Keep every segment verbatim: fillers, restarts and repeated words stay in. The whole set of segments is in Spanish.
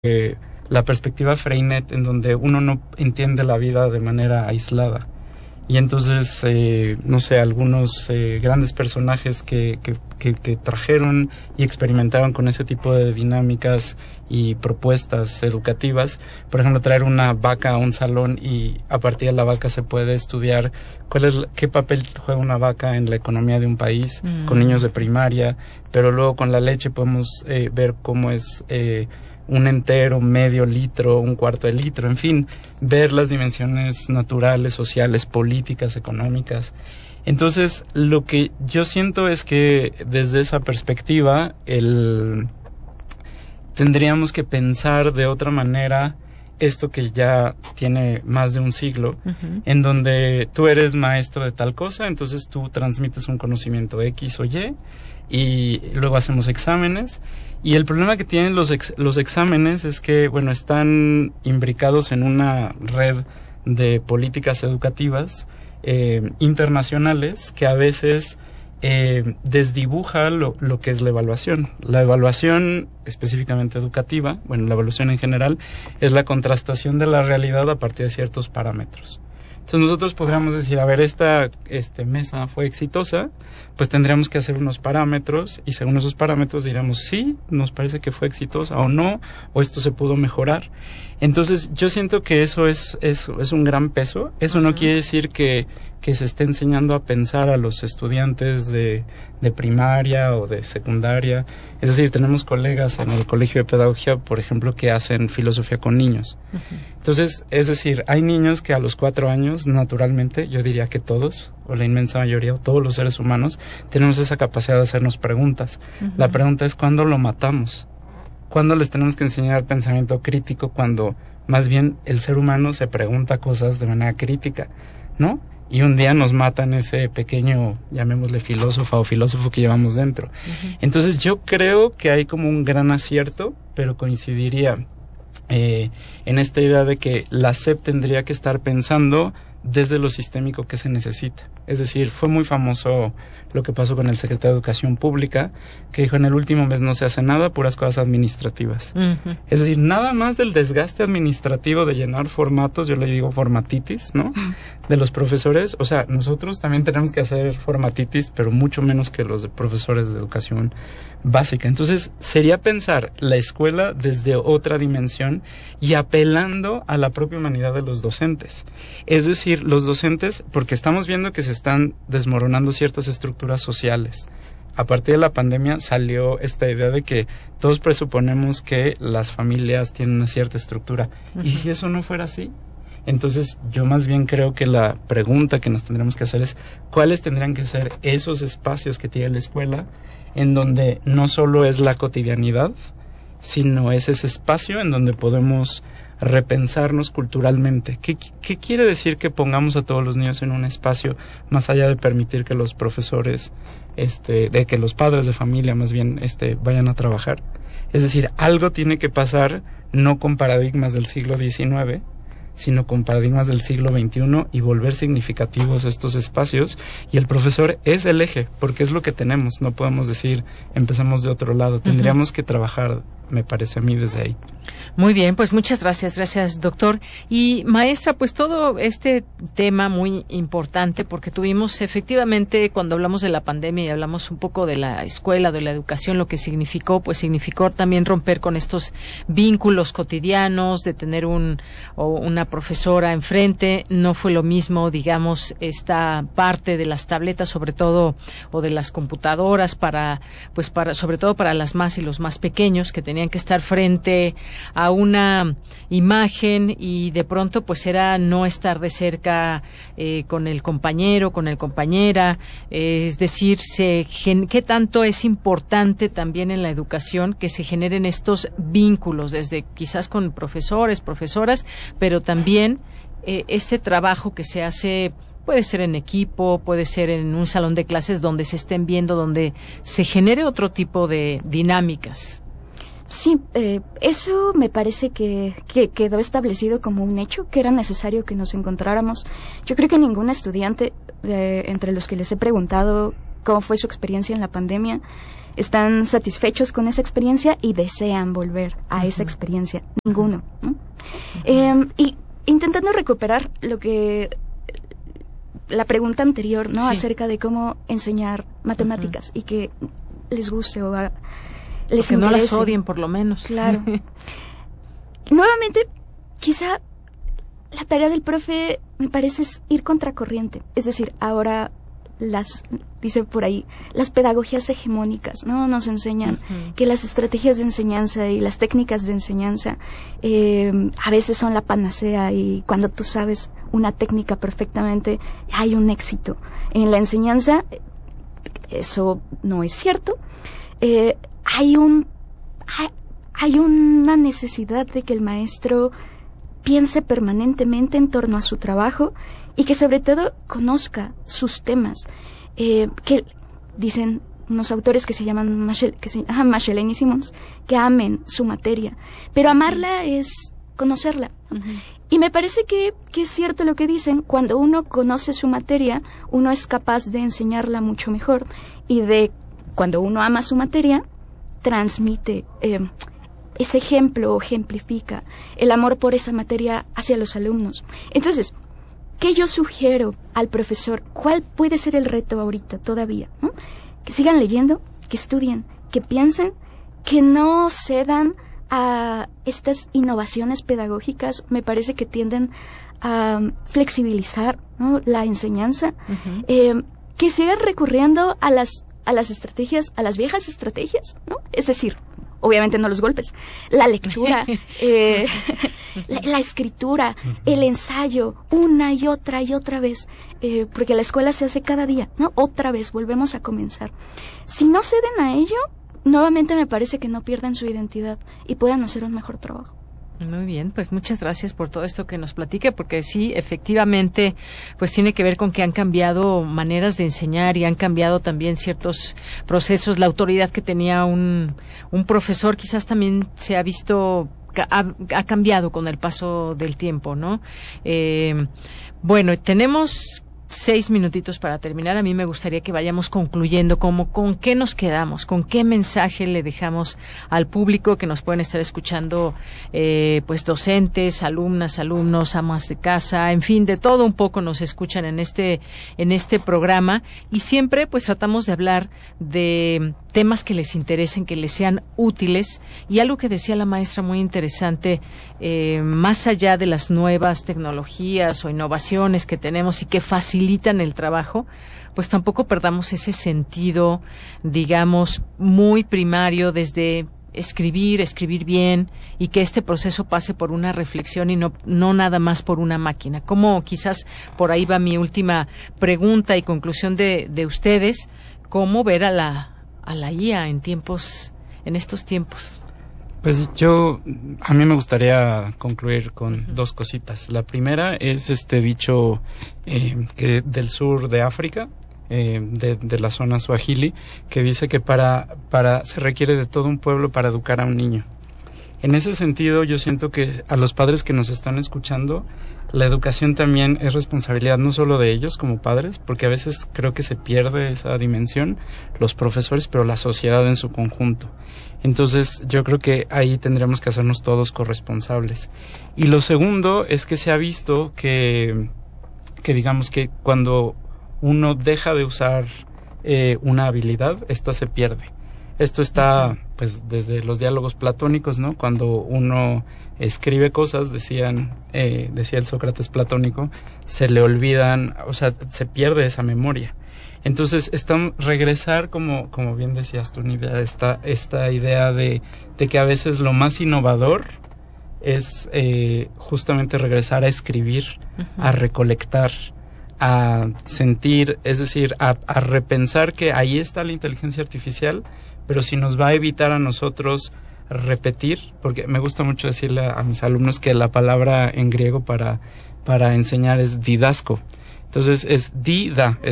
eh, la perspectiva Freinet, en donde uno no entiende la vida de manera aislada. Y entonces, eh, no sé, algunos eh, grandes personajes que, que, que, que trajeron y experimentaron con ese tipo de dinámicas y propuestas educativas. Por ejemplo, traer una vaca a un salón y a partir de la vaca se puede estudiar cuál es, qué papel juega una vaca en la economía de un país, mm. con niños de primaria, pero luego con la leche podemos eh, ver cómo es... Eh, un entero, medio litro, un cuarto de litro, en fin, ver las dimensiones naturales, sociales, políticas, económicas. Entonces, lo que yo siento es que desde esa perspectiva, el, tendríamos que pensar de otra manera esto que ya tiene más de un siglo, uh-huh. en donde tú eres maestro de tal cosa, entonces tú transmites un conocimiento X o Y, y luego hacemos exámenes. Y el problema que tienen los ex, los exámenes es que, bueno, están imbricados en una red de políticas educativas eh, internacionales que a veces eh, desdibuja lo, lo que es la evaluación. La evaluación específicamente educativa, bueno, la evaluación en general, es la contrastación de la realidad a partir de ciertos parámetros. Entonces nosotros podríamos decir, a ver, esta este, mesa fue exitosa, pues tendríamos que hacer unos parámetros y según esos parámetros diríamos, sí, nos parece que fue exitosa o no, o esto se pudo mejorar. Entonces yo siento que eso es, es, es un gran peso. Eso uh-huh. no quiere decir que, que se esté enseñando a pensar a los estudiantes de, de primaria o de secundaria. Es decir, tenemos colegas en el Colegio de Pedagogía, por ejemplo, que hacen filosofía con niños. Uh-huh. Entonces, es decir, hay niños que a los cuatro años, naturalmente, yo diría que todos, o la inmensa mayoría, o todos los seres humanos, tenemos esa capacidad de hacernos preguntas. Uh-huh. La pregunta es, ¿cuándo lo matamos? ¿Cuándo les tenemos que enseñar pensamiento crítico? Cuando, más bien, el ser humano se pregunta cosas de manera crítica, ¿no? Y un día nos matan ese pequeño, llamémosle filósofa o filósofo que llevamos dentro. Uh-huh. Entonces yo creo que hay como un gran acierto, pero coincidiría eh, en esta idea de que la S E P tendría que estar pensando desde lo sistémico que se necesita. Es decir, fue muy famoso lo que pasó con el secretario de Educación Pública, que dijo en el último mes no se hace nada, puras cosas administrativas. Uh-huh. Es decir, nada más del desgaste administrativo de llenar formatos, yo le digo formatitis, ¿no? Uh-huh. De los profesores, o sea, nosotros también tenemos que hacer formatitis, pero mucho menos que los de profesores de educación básica. Entonces, sería pensar la escuela desde otra dimensión y apelando a la propia humanidad de los docentes. Es decir, los docentes, porque estamos viendo que se están desmoronando ciertas estructuras sociales. A partir de la pandemia salió esta idea de que todos presuponemos que las familias tienen una cierta estructura. Uh-huh. ¿Y si eso no fuera así? Entonces yo más bien creo que la pregunta que nos tendremos que hacer es ¿cuáles tendrían que ser esos espacios que tiene la escuela en donde no solo es la cotidianidad, sino es ese espacio en donde podemos repensarnos culturalmente? ¿Qué, qué quiere decir que pongamos a todos los niños en un espacio más allá de permitir que los profesores, este, de que los padres de familia más bien, este, vayan a trabajar? Es decir, algo tiene que pasar no con paradigmas del siglo diecinueve, sino con paradigmas del siglo veintiuno y volver significativos estos espacios, y el profesor es el eje, porque es lo que tenemos, no podemos decir empezamos de otro lado, tendríamos uh-huh. que trabajar, me parece a mí, desde ahí. Muy bien, pues muchas gracias, gracias doctor. Y maestra, pues todo este tema muy importante, porque tuvimos efectivamente, cuando hablamos de la pandemia y hablamos un poco de la escuela, de la educación, lo que significó, pues significó también romper con estos vínculos cotidianos, de tener un o una profesora enfrente. No fue lo mismo, digamos, esta parte de las tabletas, sobre todo, o de las computadoras para, pues para, sobre todo para las más y los más pequeños, que tenían que estar frente a una imagen y de pronto pues era no estar de cerca eh, con el compañero, con el compañera, eh, es decir, se gen- qué tanto es importante también en la educación que se generen estos vínculos, desde quizás con profesores, profesoras, pero también eh, este trabajo que se hace. Puede ser en equipo, puede ser en un salón de clases donde se estén viendo, donde se genere otro tipo de dinámicas. Sí, eh, eso me parece que, que quedó establecido como un hecho, que era necesario que nos encontráramos. Yo creo que ningún estudiante, eh, entre los que les he preguntado cómo fue su experiencia en la pandemia, están satisfechos con esa experiencia y desean volver a uh-huh. esa experiencia. Ninguno, ¿no? Uh-huh. Eh, y intentando recuperar lo que la pregunta anterior, ¿no? Sí. Acerca de cómo enseñar matemáticas uh-huh. y que les guste o a, les que interese. No las odien, por lo menos. Claro. Nuevamente, quizá la tarea del profe, me parece, es ir contracorriente. Es decir, ahora las, dice por ahí, las pedagogías hegemónicas, ¿no? Nos enseñan uh-huh. que las estrategias de enseñanza y las técnicas de enseñanza eh, a veces son la panacea, y cuando tú sabes una técnica perfectamente, hay un éxito. En la enseñanza, eso no es cierto. Eh, hay un, hay, hay una necesidad de que el maestro piense permanentemente en torno a su trabajo y que sobre todo conozca sus temas, eh, que dicen unos autores que se llaman Machel, que se, ajá, Machelain y Simons, que amen su materia, pero amarla es conocerla. Uh-huh. Y me parece que, que es cierto lo que dicen: cuando uno conoce su materia, uno es capaz de enseñarla mucho mejor, y de cuando uno ama su materia, transmite eh, ese ejemplo, o ejemplifica el amor por esa materia hacia los alumnos. Entonces, ¿qué yo sugiero al profesor? ¿Cuál puede ser el reto ahorita todavía, ¿no? Que sigan leyendo, que estudien, que piensen, que no cedan a estas innovaciones pedagógicas. Me parece que tienden a flexibilizar, ¿no?, la enseñanza, uh-huh. eh, que sigan recurriendo a las a las estrategias, a las viejas estrategias, ¿no? Es decir, obviamente no los golpes, la lectura, eh, la, la escritura, el ensayo, una y otra y otra vez, eh, porque la escuela se hace cada día, ¿no? Otra vez, volvemos a comenzar. Si no ceden a ello, nuevamente me parece que no pierden su identidad y puedan hacer un mejor trabajo. Muy bien, pues muchas gracias por todo esto que nos platica, porque sí, efectivamente, pues tiene que ver con que han cambiado maneras de enseñar y han cambiado también ciertos procesos. La autoridad que tenía un, un profesor quizás también se ha visto, ha, ha cambiado con el paso del tiempo, ¿no? Eh, bueno, tenemos seis minutitos para terminar. A mí me gustaría que vayamos concluyendo como con qué nos quedamos, con qué mensaje le dejamos al público que nos pueden estar escuchando, eh, pues docentes, alumnas, alumnos, amas de casa, en fin, de todo un poco nos escuchan en este en este programa, y siempre pues tratamos de hablar de temas que les interesen, que les sean útiles, y algo que decía la maestra muy interesante, eh, más allá de las nuevas tecnologías o innovaciones que tenemos y que facilitan el trabajo, pues tampoco perdamos ese sentido, digamos, muy primario desde escribir, escribir bien, y que este proceso pase por una reflexión y no, no nada más por una máquina. Como quizás por ahí va mi última pregunta y conclusión de, de ustedes, ¿cómo ver a la a la I A en tiempos, en estos tiempos? Pues yo, a mí me gustaría concluir con uh-huh. dos cositas. La primera es este dicho eh, que del sur de África, eh, de, de la zona Swahili, que dice que para, para, se requiere de todo un pueblo para educar a un niño. En ese sentido, yo siento que a los padres que nos están escuchando, la educación también es responsabilidad no solo de ellos como padres, porque a veces creo que se pierde esa dimensión, los profesores, pero la sociedad en su conjunto. Entonces, yo creo que ahí tendremos que hacernos todos corresponsables. Y lo segundo es que se ha visto que, que digamos que cuando uno deja de usar eh, una habilidad, esta se pierde. Esto está, pues, desde los diálogos platónicos, ¿no? Cuando uno escribe cosas, decían, eh, decía el Sócrates platónico, se le olvidan, o sea, se pierde esa memoria. Entonces, estamos, regresar, como, como bien decías tú, Nidia, esta, esta idea de, de que a veces lo más innovador es eh, justamente regresar a escribir, uh-huh. a recolectar, a sentir, es decir, a, a repensar que ahí está la inteligencia artificial, pero si nos va a evitar a nosotros repetir, porque me gusta mucho decirle a, a mis alumnos que la palabra en griego para, para enseñar es didasco. Entonces es dida, es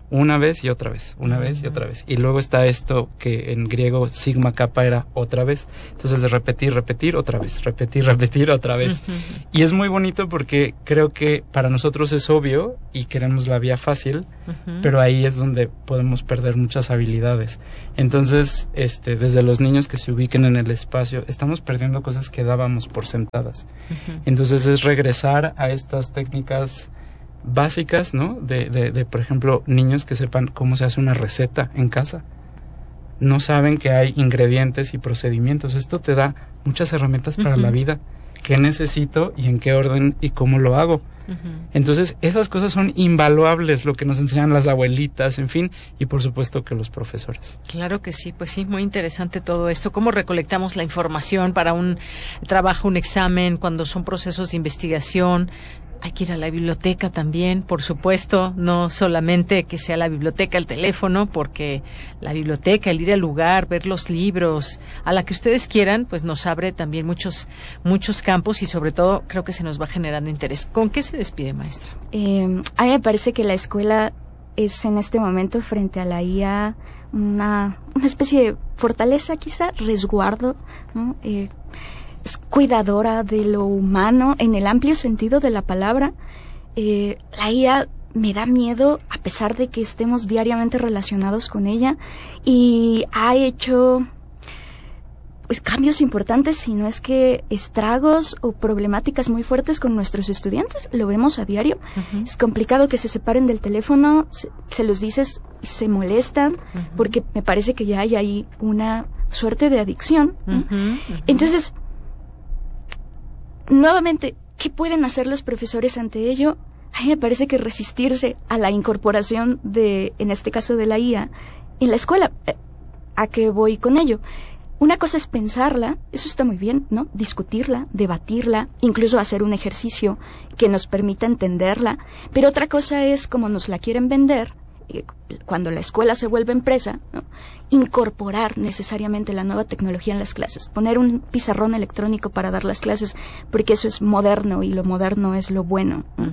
una vez y otra vez, una uh-huh. vez y otra vez. Y luego está esto que en griego sigma kappa era otra vez. Entonces de repetir, repetir, otra vez, repetir, repetir, otra vez. Uh-huh. Y es muy bonito porque creo que para nosotros es obvio y queremos la vía fácil, uh-huh. pero ahí es donde podemos perder muchas habilidades. Entonces, este, desde los niños que se ubiquen en el espacio, estamos perdiendo cosas que dábamos por sentadas. Uh-huh. Entonces es regresar a estas técnicas básicas, ¿no? De, de, de, por ejemplo, niños que sepan cómo se hace una receta en casa. No saben que hay ingredientes y procedimientos. Esto te da muchas herramientas para uh-huh. la vida. ¿Qué necesito y en qué orden y cómo lo hago? Uh-huh. Entonces, esas cosas son invaluables, lo que nos enseñan las abuelitas, en fin, y por supuesto que los profesores. Claro que sí, pues sí, muy interesante todo esto. ¿Cómo recolectamos la información para un trabajo, un examen, cuando son procesos de investigación? Hay que ir a la biblioteca también, por supuesto, no solamente que sea la biblioteca, el teléfono, porque la biblioteca, el ir al lugar, ver los libros, a la que ustedes quieran, pues nos abre también muchos muchos campos y sobre todo creo que se nos va generando interés. ¿Con qué se despide, maestra? Eh, a mí me parece que la escuela es en este momento frente a la I A una, una especie de fortaleza, quizá, resguardo, ¿no? Eh, es cuidadora de lo humano en el amplio sentido de la palabra. Eh, la I A me da miedo a pesar de que estemos diariamente relacionados con ella y ha hecho pues cambios importantes, si no es que estragos o problemáticas muy fuertes con nuestros estudiantes. Lo vemos a diario. Uh-huh. Es complicado que se separen del teléfono, se, se los dices y se molestan uh-huh. porque me parece que ya hay ahí una suerte de adicción, ¿no? Uh-huh. Uh-huh. Entonces, nuevamente, ¿qué pueden hacer los profesores ante ello? A mí me parece que resistirse a la incorporación de, en este caso de la I A, en la escuela. ¿A qué voy con ello? Una cosa es pensarla, eso está muy bien, ¿no? Discutirla, debatirla, incluso hacer un ejercicio que nos permita entenderla. Pero otra cosa es, como nos la quieren vender, cuando la escuela se vuelve empresa, ¿no? Incorporar necesariamente la nueva tecnología en las clases, poner un pizarrón electrónico para dar las clases, porque eso es moderno y lo moderno es lo bueno. Uh-huh.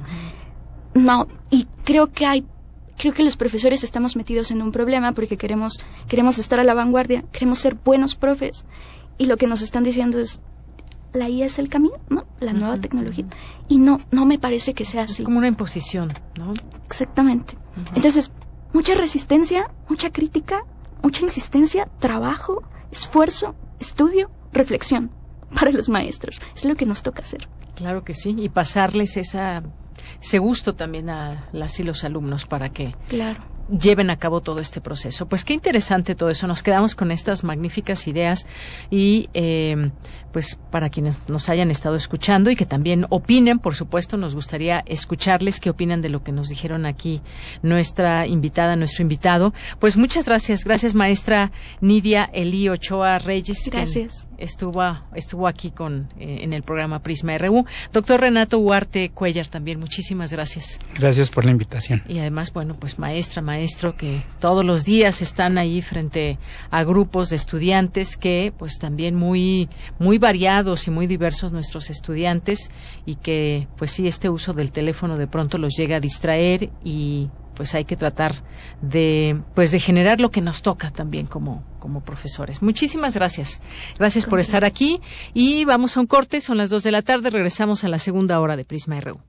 No, y creo que hay, creo que los profesores estamos metidos en un problema porque queremos, queremos estar a la vanguardia, queremos ser buenos profes, y lo que nos están diciendo es la I A es el camino, ¿no? La uh-huh. nueva tecnología. Y no, no me parece que sea así. Es como una imposición, ¿no? Exactamente. Uh-huh. Entonces, mucha resistencia, mucha crítica, mucha insistencia, trabajo, esfuerzo, estudio, reflexión para los maestros. Es lo que nos toca hacer. Claro que sí, y pasarles esa, ese gusto también a las y los alumnos para que claro. lleven a cabo todo este proceso. Pues qué interesante todo eso. Nos quedamos con estas magníficas ideas y eh, pues para quienes nos hayan estado escuchando y que también opinen, por supuesto, nos gustaría escucharles qué opinan de lo que nos dijeron aquí nuestra invitada, nuestro invitado. Pues muchas gracias. Gracias, maestra Nidia Elí Ochoa Reyes. Gracias. Estuvo, estuvo aquí con eh, en el programa Prisma R U. Doctor Renato Huarte Cuellar, también muchísimas gracias. Gracias por la invitación. Y además, bueno, pues maestra, maestro, que todos los días están ahí frente a grupos de estudiantes que, pues también muy, muy variados y muy diversos nuestros estudiantes y que, pues sí, este uso del teléfono de pronto los llega a distraer y pues hay que tratar de pues de generar lo que nos toca también como como profesores. Muchísimas gracias. Gracias por estar aquí y vamos a un corte, son las dos de la tarde, regresamos a la segunda hora de Prisma R U.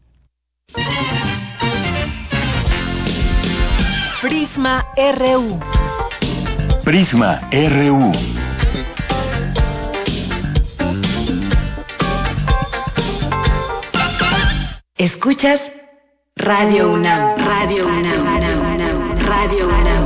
Prisma R U. Prisma R U. Escuchas Radio UNAM. Radio UNAM. Radio UNAM. Radio UNAM.